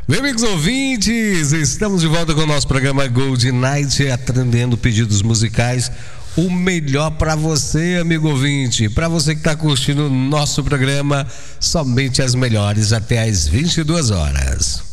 Meus amigos ouvintes, estamos de volta com o nosso programa Gold Night, atendendo pedidos musicais. O melhor para você, amigo ouvinte, para você que está curtindo o nosso programa, somente as melhores até às 22 horas.